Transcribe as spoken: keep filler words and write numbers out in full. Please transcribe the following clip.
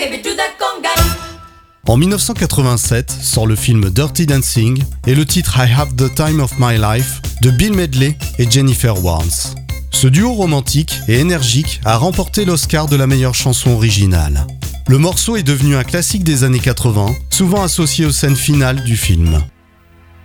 En dix-neuf cent quatre-vingt-sept sort le film Dirty Dancing et le titre I Have the Time of My Life de Bill Medley et Jennifer Warnes. Ce duo romantique et énergique a remporté l'Oscar de la meilleure chanson originale. Le morceau est devenu un classique des années quatre-vingts, souvent associé aux scènes finales du film.